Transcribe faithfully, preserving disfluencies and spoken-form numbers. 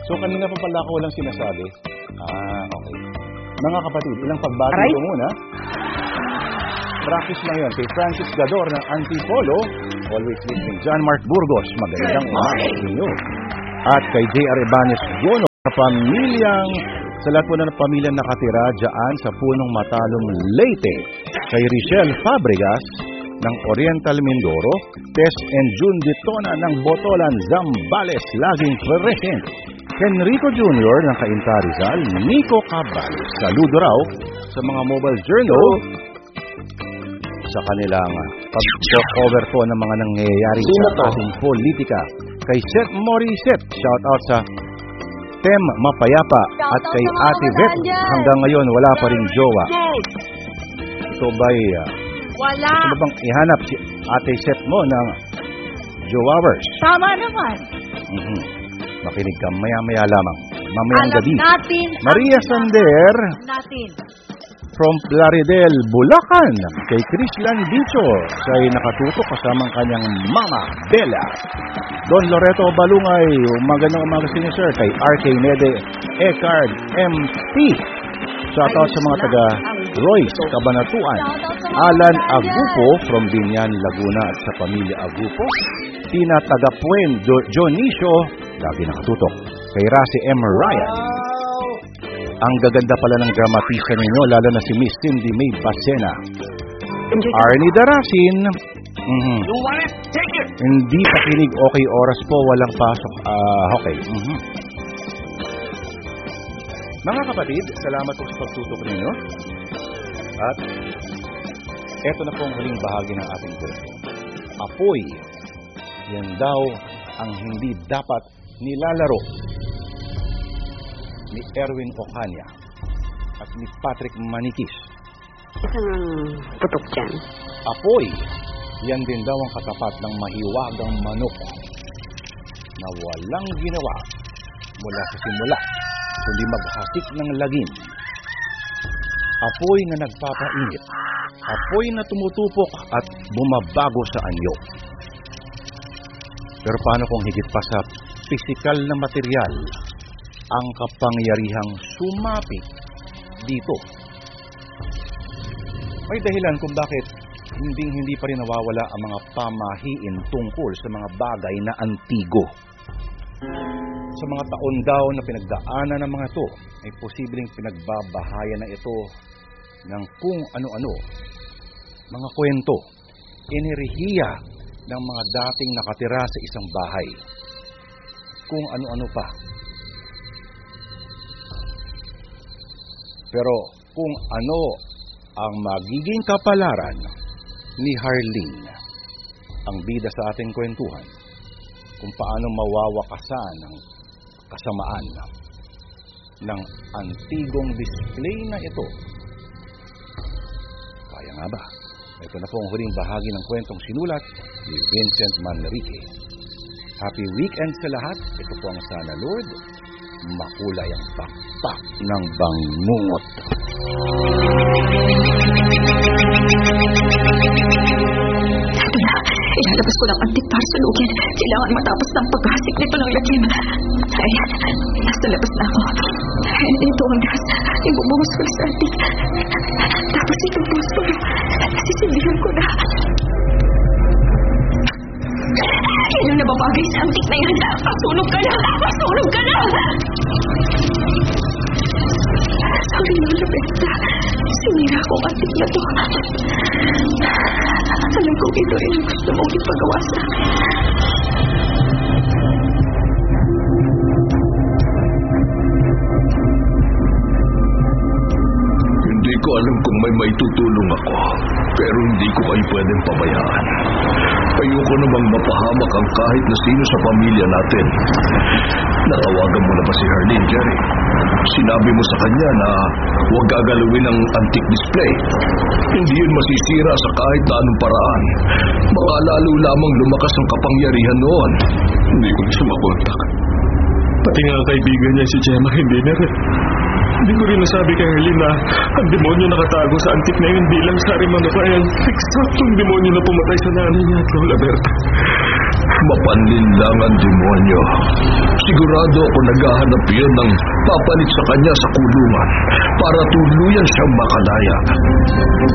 So, kanina pa pala ako walang sinasabi. Ah, okay. Mga kapatid, ilang pagbati ko muna. Practice lang yun. Kay Francis Gador ng Antipolo, always listening. John Mark Burgos, magandang umaga sa inyo. At kay J R Ibanez Gono, sa pamilyang, sa lahat po na ng pamilyang nakatira dyan sa punong Matalom, Leyte. Kay Richelle Fabregas ng Oriental Mindoro, Tess and June Ditona ng Botolan, Zambales, laging present. Henrico Junior ng Cainta Rizal, Nico Cabal, saludo raw sa mga mobile journal sa kanilang pag-cover po ng mga nangyayari sa ating politika. Kay Seth Morissette, shout out sa Tem Mapayapa at kay Ate Vet, hanggang ngayon wala pa rin jowa. Ito ba'y uh, wala. Gusto mo bang ihanap si Ate Seth mo ng jowawers? Tama naman. Mm-hmm. Makinig ka maya-maya lamang. Mamayang Alam gabi. natin. Maria Sander natin. from Plaridel, Bulacan. Kay Chrislan Bicho, siya'y nakatutok kasamang kanyang mama, Bella. Don Loreto Balungay, magandang umaga sa inyo, sir. Kay R K Nede Ecard M P. Shoutout sa mga taga Royce, Cabanatuan. Alan Agupo from Binyan, Laguna at sa pamilya Agupo. Tina Tagapuen Dionisio, lagi nakatutok. Kay Rasi M. Ryan. Ang gaganda pala ng dramatisa ninyo, lalo na si Miss Cindy May Bacena. Arnie Darasin. Mm-hmm. Hindi pakinig, okay, oras po, walang pasok. Uh, okay. Mm-hmm. Mga kapatid, salamat po sa pagtutok ninyo. At eto na po ang huling bahagi ng ating kwento. Apoy, yan daw ang hindi dapat nilalaro ni Erwin Ocania at ni Patrick Manikis. Isang putok dyan. Apoy, yan din daw ang katapat ng mahiwagang manok na walang ginawa mula sa simula, kundi maghasik ng lagim. Apoy na nagpapainit. Apoy na tumutupok at bumabago sa anyo. Pero paano kung higit pa sa pisikal na material ang kapangyarihang sumapit dito? May dahilan kung bakit hindi hindi pa rin nawawala ang mga pamahiin tungkol sa mga bagay na antigo. Sa mga taon daw na pinagdaanan ng mga ito, ay posibleng pinagbabahayan na ito ng kung ano-ano, mga kwento, enerhiya ng mga dating nakatira sa isang bahay. Kung ano-ano pa. Pero kung ano ang magiging kapalaran ni Harleen, ang bida sa ating kwentuhan, kung paano mawawakasan ang kasamaan ng antigong display na ito. Kaya nga ba? Ito na po ang huling bahagi ng kwentong sinulat ni Vincent Manrique. Happy weekend sa lahat. Ito po ang sana, Lord, makulay ang pakpak ng bangungot. Ito na, ilalabas ko lang antik para sa lugin. Kailangan matapos ng paghasik nito ng lagim. Ay, nasa labas na ako. Ito ang gas. Ibubuhos ko sa antik. Tapos ito buhos ko. Sisindihan ko na. Kailan na babagay sa antik na yan? Pasunog ka na! Pasunog ka na! Sorry, Lola Besta. Sinira ko ang antik na to. Alam kong ito rin ang gusto mong ipagawa sa akin. Hindi ko alam kung may maitutulong ako, pero hindi ko kayo pwedeng pabayaan. Ayoko namang mapahamak ang kahit na sino sa pamilya natin. Natawagan mo na ba si Harleen, Jerry? Sinabi mo sa kanya na huwag gagalawin ang antique display. Hindi yun masisira sa kahit na anong paraan. Baka lalo lamang lumakas ang kapangyarihan noon. Hindi ko na siya makontak. Pati nga kaibigan niya si Gemma, hindi na rin. Hindi ko rin nasabi kay Harleen na ang demonyo nakatago sa antik na yun bilang sari manok ay ang eksaktong demonyo na pumatay sa nanay niya at Lola Berta. Mapanlin lang ang demonyo. Sigurado ako naghahanap yun ng papalit sa kanya sa kulungan para tuluyan siyang makalaya.